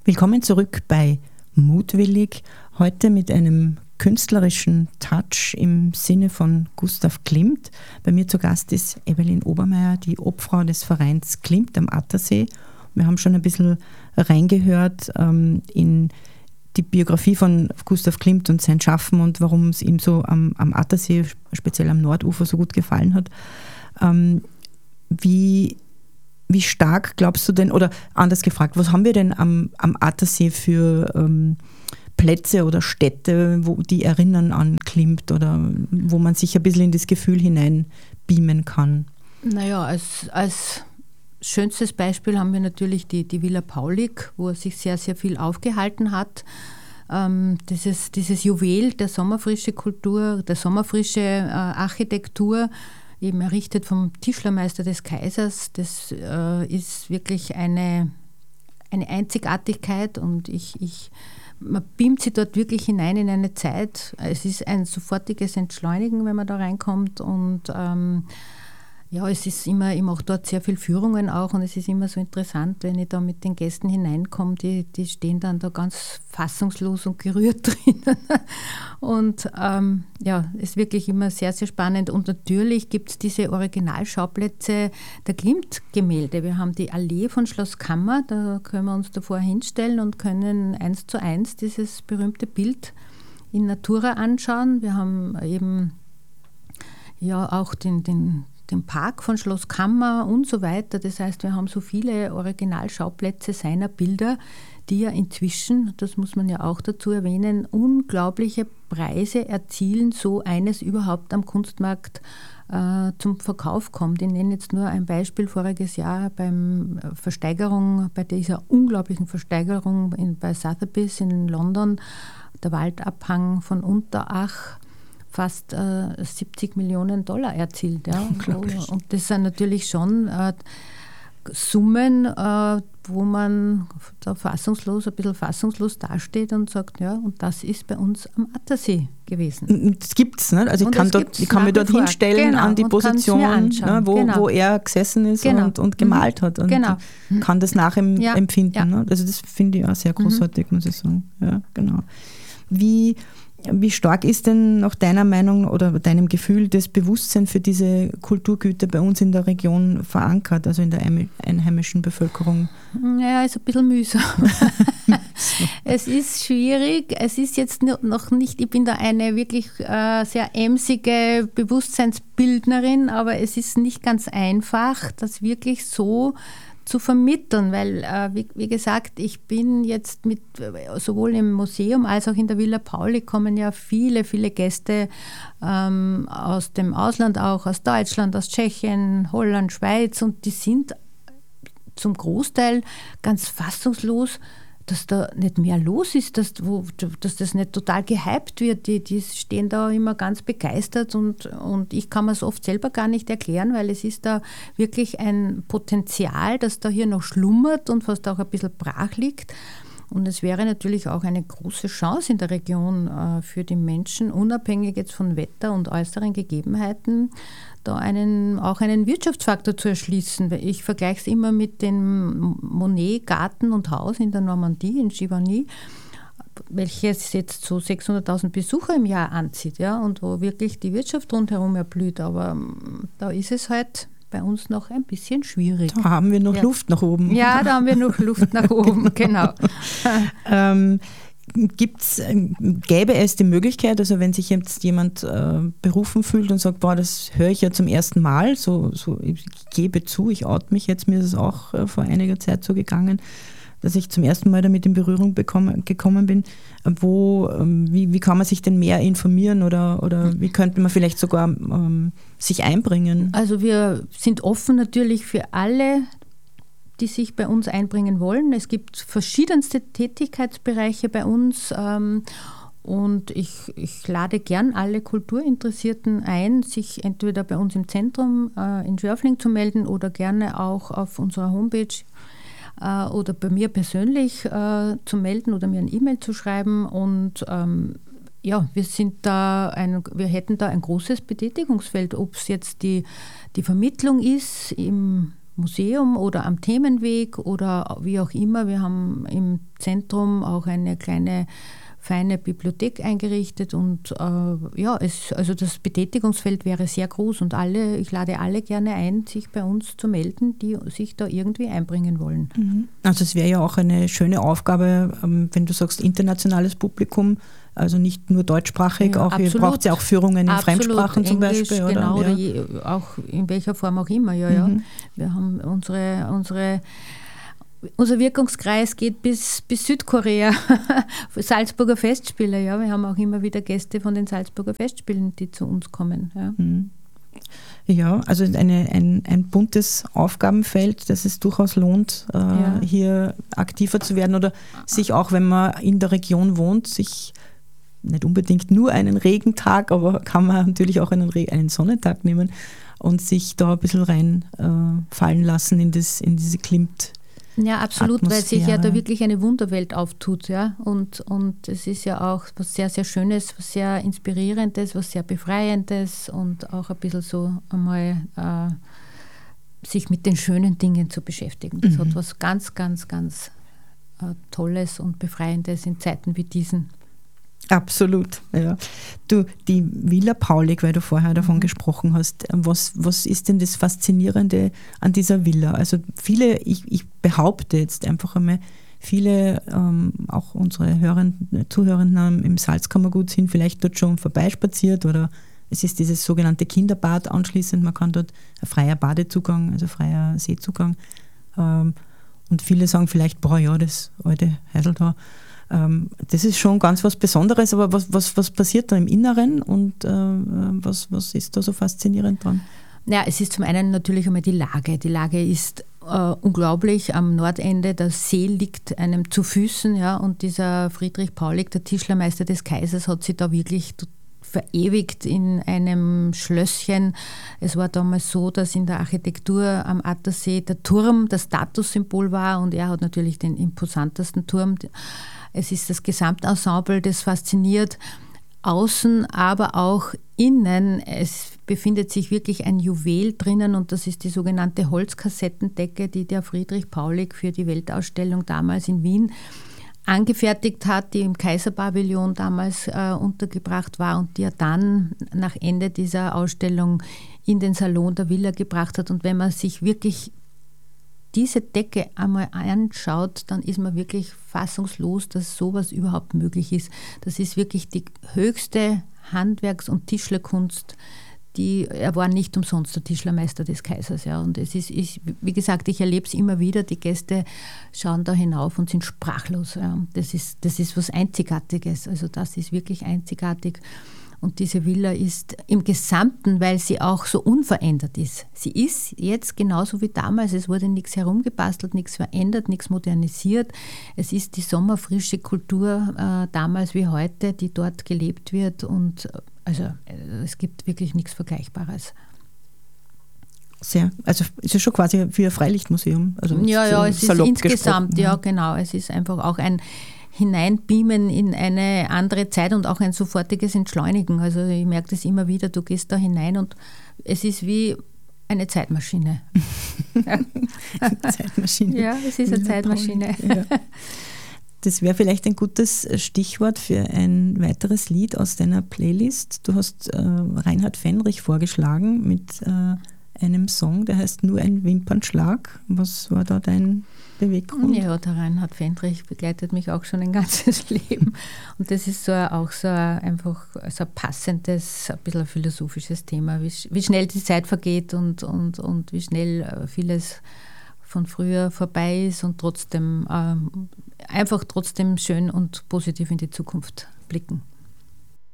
Willkommen zurück bei Mutwillig, heute mit einem künstlerischen Touch im Sinne von Gustav Klimt. Bei mir zu Gast ist Evelyn Obermeier, die Obfrau des Vereins Klimt am Attersee. Wir haben schon ein bisschen reingehört in die Biografie von Gustav Klimt und sein Schaffen und warum es ihm so am Attersee, speziell am Nordufer, so gut gefallen hat. Wie stark glaubst du denn, oder anders gefragt, was haben wir denn am Attersee für Plätze oder Städte, die erinnern an Klimt oder wo man sich ein bisschen in das Gefühl hinein beamen kann? Naja, als schönstes Beispiel haben wir natürlich die Villa Paulig, wo er sich sehr, sehr viel aufgehalten hat. Dieses Juwel der sommerfrische Kultur, der sommerfrische Architektur, eben errichtet vom Tischlermeister des Kaisers, das ist wirklich eine Einzigartigkeit und man beamt sich dort wirklich hinein in eine Zeit. Es ist ein sofortiges Entschleunigen, wenn man da reinkommt und es ist immer, ich mache dort sehr viele Führungen auch und es ist immer so interessant, wenn ich da mit den Gästen hineinkomme, die stehen dann da ganz fassungslos und gerührt drinnen und ist wirklich immer sehr, sehr spannend und natürlich gibt es diese Originalschauplätze der Klimt-Gemälde. Wir haben die Allee von Schloss Kammer, da können wir uns davor hinstellen und können 1:1 dieses berühmte Bild in Natura anschauen. Wir haben eben auch den Park von Schloss Kammer und so weiter. Das heißt, wir haben so viele Originalschauplätze seiner Bilder, die ja inzwischen, das muss man ja auch dazu erwähnen, unglaubliche Preise erzielen, so eines überhaupt am Kunstmarkt zum Verkauf kommt. Ich nenne jetzt nur ein Beispiel voriges Jahr bei dieser unglaublichen Versteigerung bei Sotheby's in London, der Waldabhang von Unterach, fast $70 Millionen erzielt. Ja. Und das sind natürlich schon Summen, wo man da ein bisschen fassungslos dasteht und sagt, ja, und das ist bei uns am Attersee gewesen. Das gibt es, ne? Also ich kann mich dort hinstellen an die Position, ne, wo er gesessen ist und gemalt hat und kann das nachempfinden. Ja. Ne? Also das finde ich auch sehr großartig, muss ich sagen. Ja, genau. Wie stark ist denn nach deiner Meinung oder deinem Gefühl das Bewusstsein für diese Kulturgüter bei uns in der Region verankert, also in der einheimischen Bevölkerung? Ja, ist ein bisschen mühsam. Es ist schwierig. Es ist jetzt noch nicht, ich bin da eine wirklich sehr emsige Bewusstseinsbildnerin, aber es ist nicht ganz einfach, das wirklich so zu vermitteln, weil, wie gesagt, ich bin jetzt sowohl im Museum als auch in der Villa Paulig kommen ja viele, viele Gäste aus dem Ausland, auch aus Deutschland, aus Tschechien, Holland, Schweiz und die sind zum Großteil ganz fassungslos, dass da nicht mehr los ist, dass das nicht total gehypt wird. Die stehen da immer ganz begeistert und ich kann mir es oft selber gar nicht erklären, weil es ist da wirklich ein Potenzial, das da hier noch schlummert und fast auch ein bisschen brach liegt. Und es wäre natürlich auch eine große Chance in der Region für die Menschen, unabhängig jetzt von Wetter und äußeren Gegebenheiten, da auch einen Wirtschaftsfaktor zu erschließen. Ich vergleiche es immer mit dem Monet Garten und Haus in der Normandie, in Giverny, welches jetzt so 600.000 Besucher im Jahr anzieht, ja, und wo wirklich die Wirtschaft rundherum erblüht. Aber da ist es halt bei uns noch ein bisschen schwierig. Da haben wir noch Luft nach oben. Ja, da haben wir noch Luft nach oben, genau. Gäbe es die Möglichkeit, also wenn sich jetzt jemand berufen fühlt und sagt, das höre ich ja zum ersten Mal, so ich gebe zu, ich oute mich jetzt, mir ist es auch vor einiger Zeit so gegangen, dass ich zum ersten Mal damit in Berührung gekommen bin. Wie kann man sich denn mehr informieren oder wie könnte man vielleicht sogar sich einbringen? Also wir sind offen natürlich für alle, die sich bei uns einbringen wollen. Es gibt verschiedenste Tätigkeitsbereiche bei uns und ich lade gern alle Kulturinteressierten ein, sich entweder bei uns im Zentrum in Schörfling zu melden oder gerne auch auf unserer Homepage oder bei mir persönlich zu melden oder mir ein E-Mail zu schreiben. Und wir hätten da ein großes Betätigungsfeld, ob es jetzt die Vermittlung ist im Museum oder am Themenweg oder wie auch immer. Wir haben im Zentrum auch eine kleine, feine Bibliothek eingerichtet und also das Betätigungsfeld wäre sehr groß und ich lade alle gerne ein, sich bei uns zu melden, die sich da irgendwie einbringen wollen. Also es wäre ja auch eine schöne Aufgabe, wenn du sagst internationales Publikum, also nicht nur deutschsprachig, auch ihr braucht ja auch Führungen in Fremdsprachen zum Englisch, Beispiel, oder? Genau, oder auch in welcher Form auch immer, ja. Wir haben unser Wirkungskreis geht bis Südkorea, Salzburger Festspiele, ja. Wir haben auch immer wieder Gäste von den Salzburger Festspielen, die zu uns kommen. Ja, ja, also ein buntes Aufgabenfeld, das es durchaus lohnt, hier aktiver zu werden oder sich auch, wenn man in der Region wohnt, sich nicht unbedingt nur einen Regentag, aber kann man natürlich auch einen Sonnentag nehmen und sich da ein bisschen reinfallen lassen in diese Klimt. Ja, absolut, weil sich ja da wirklich eine Wunderwelt auftut, ja. Und es ist ja auch was sehr, sehr Schönes, was sehr Inspirierendes, was sehr Befreiendes und auch ein bisschen so einmal sich mit den schönen Dingen zu beschäftigen. Das hat was ganz, ganz, ganz Tolles und Befreiendes in Zeiten wie diesen. Absolut, ja. Du, die Villa Paulig, weil du vorher davon gesprochen hast, was ist denn das Faszinierende an dieser Villa? Also viele, ich behaupte jetzt einfach einmal, viele, auch unsere Zuhörenden im Salzkammergut sind vielleicht dort schon vorbeispaziert oder es ist dieses sogenannte Kinderbad anschließend, man kann dort ein freier Badezugang, also freier Seezugang und viele sagen vielleicht, das alte Häusl da, das ist schon ganz was Besonderes, aber was passiert da im Inneren und was ist da so faszinierend dran? Ja, es ist zum einen natürlich einmal die Lage. Die Lage ist unglaublich am Nordende. Der See liegt einem zu Füßen, ja, und dieser Friedrich Paulig, der Tischlermeister des Kaisers, hat sich da wirklich verewigt in einem Schlösschen. Es war damals so, dass in der Architektur am Attersee der Turm das Statussymbol war und er hat natürlich den imposantesten Turm. Es ist das Gesamtensemble, das fasziniert. Außen, aber auch innen. Es befindet sich wirklich ein Juwel drinnen und das ist die sogenannte Holzkassettendecke, die der Friedrich Paulig für die Weltausstellung damals in Wien angefertigt hat, die im Kaiserpavillon damals untergebracht war und die er dann nach Ende dieser Ausstellung in den Salon der Villa gebracht hat. Und wenn man sich wirklich diese Decke einmal anschaut, dann ist man wirklich fassungslos, dass sowas überhaupt möglich ist. Das ist wirklich die höchste Handwerks- und Tischlerkunst. Er war nicht umsonst der Tischlermeister des Kaisers. Ja. Und es ist, wie gesagt, ich erlebe es immer wieder, die Gäste schauen da hinauf und sind sprachlos. Ja. Das ist was Einzigartiges. Also das ist wirklich einzigartig. Und diese Villa ist im Gesamten, weil sie auch so unverändert ist. Sie ist jetzt genauso wie damals. Es wurde nichts herumgebastelt, nichts verändert, nichts modernisiert. Es ist die sommerfrische Kultur damals wie heute, die dort gelebt wird. Und also es gibt wirklich nichts Vergleichbares. Also es ist schon quasi wie ein Freilichtmuseum. Also ja, es ist insgesamt, gesprochen. Ja genau. Es ist einfach auch ein Hineinbeamen in eine andere Zeit und auch ein sofortiges Entschleunigen. Also ich merke das immer wieder, du gehst da hinein und es ist wie eine Zeitmaschine. Zeitmaschine. Ja, es ist eine Zeitmaschine. Ja. Das wäre vielleicht ein gutes Stichwort für ein weiteres Lied aus deiner Playlist. Du hast Reinhard Fendrich vorgeschlagen mit einem Song, der heißt Nur ein Wimpernschlag. Was war da dein Beweggrund? Ja, der Reinhard Fendrich begleitet mich auch schon ein ganzes Leben. Und das ist einfach so ein passendes, ein bisschen ein philosophisches Thema, wie schnell die Zeit vergeht und wie schnell vieles von früher vorbei ist und trotzdem einfach trotzdem schön und positiv in die Zukunft blicken.